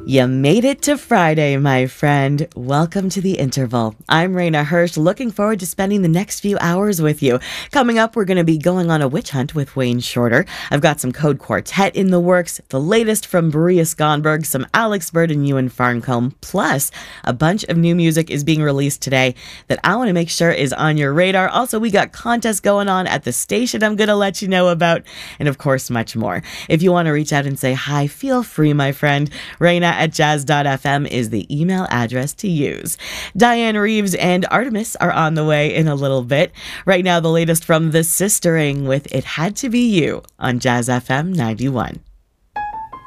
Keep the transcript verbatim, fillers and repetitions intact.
You made it to Friday, my friend. Welcome to The Interval. I'm Raina Hirsch, looking forward to spending the next few hours with you. Coming up, we're going to be going on a witch hunt with Wayne Shorter. I've got some Code Quartet in the works, the latest from Berea Skonberg, some Alex Bird and Ewan Farncombe, plus a bunch of new music is being released today that I want to make sure is on your radar. Also, we got contests going on at the station I'm going to let you know about, and of course, much more. If you want to reach out and say hi, feel free, my friend. Raina at jazz dot f m is the email address to use. Diane Reeves and Artemis are on the way in a little bit. Right now, the latest from The Sistering with It Had to Be You on Jazz F M ninety-one.